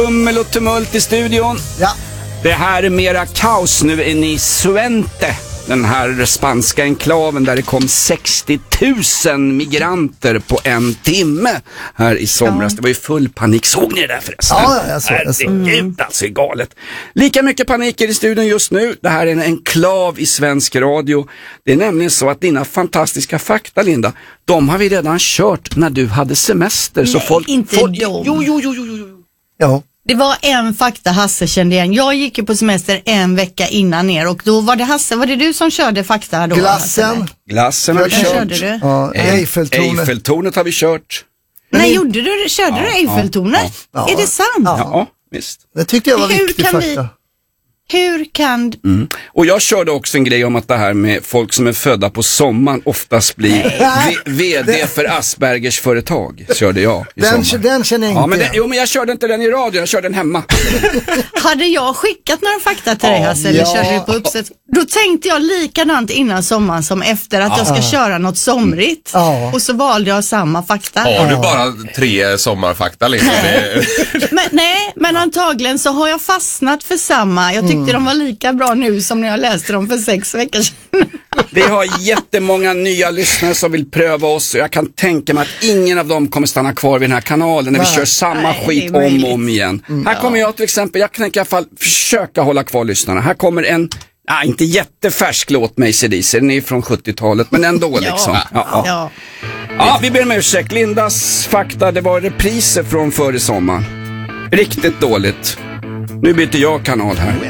Ummel och tumult i studion. Ja. Det här är mera kaos nu än i Suente, den här spanska enklaven där det kom 60 000 migranter på en timme här i somras. Det var ju full panik. Såg ni det där förresten? Ja, jag såg. Herregud, alltså är galet. Lika mycket paniker i studion just nu. Det här är en enklav i svensk radio. Det är nämligen så att dina fantastiska fakta, Linda, de har vi redan kört när du hade semester. Nej, så folk, inte folk, de. Jo. Ja. Det var en fakta Hasse kände igen. Jag gick ju på semester en vecka innan er och då var det Hasse, var det du som körde fakta då? Glassen har vi kört. Körde du? Ja, Eiffeltornet har vi kört. Nej, körde du Eiffeltornet? Ja. Är det sant? Ja, visst. Det tyckte jag var viktigt fakta. Hur kan... Och jag körde också en grej om att det här med folk som är födda på sommaren oftast blir vd för Aspergers företag. Körde jag i sommar. Den känner jag inte. Men jag körde inte den i radio, jag körde den hemma. Hade jag skickat några fakta till dig, Hasse, eller körde du på uppsätt? Då tänkte jag likadant innan sommaren som efter att jag ska köra något somrigt. Ja. Och så valde jag samma fakta. Har du bara 3 sommarfakta liksom? Men antagligen så har jag fastnat för samma. Jag tyckte de var lika bra nu som när jag läste dem för 6 veckor sedan. Vi har jättemånga nya lyssnare som vill pröva oss och jag kan tänka mig att ingen av dem kommer stanna kvar vid den här kanalen när vi kör samma skit om och om igen. Här kommer jag till exempel, jag kan i alla fall försöka hålla kvar lyssnarna. Här kommer en, inte jättefärsk låt med AC/DC, den är från 70-talet, men ändå liksom. Ja, vi ber om ursäkt. Lindas fakta, det var repriser från före sommaren. Riktigt dåligt. Nu byter jag kanal här.